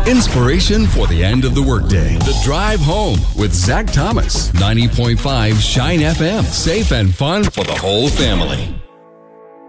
Inspiration for the end of the workday. The Drive Home with Zach Thomas. 90.5 Shine FM. Safe and fun for the whole family.